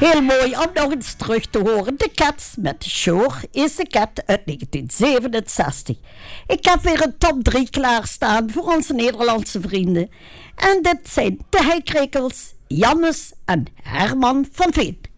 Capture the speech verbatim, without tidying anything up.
Heel mooi om nog eens terug te horen. De Cats met Sure is a Cat uit negentien zevenenzestig. Ik heb weer een top drie klaarstaan voor onze Nederlandse vrienden. En dit zijn de Heikrekels, Jannes en Herman van Veen.